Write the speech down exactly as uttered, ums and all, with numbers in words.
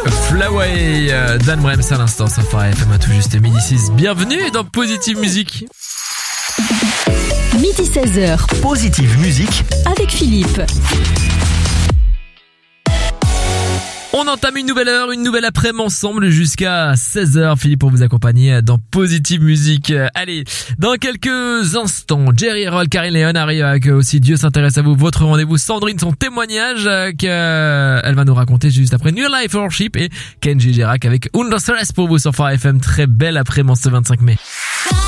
Flaway, euh, Dan Brems à l'instant, ça fera F M à tout juste midi six. Bienvenue dans Positive Musique. Midi seize heures. Positive Musique avec Philippe. On entame une nouvelle heure, une nouvelle après-midi ensemble jusqu'à seize heures. Philippe pour vous accompagner dans Positive Musique. Allez, dans quelques instants, Jerry Roll, Karine Léon arrive avec aussi Dieu s'intéresse à vous. Votre rendez-vous, Sandrine, son témoignage qu'elle va nous raconter juste après New Life Worship et Kenji Girac avec Under Stress pour vous sur Phare F M. Très belle après-midi ce vingt-cinq mai.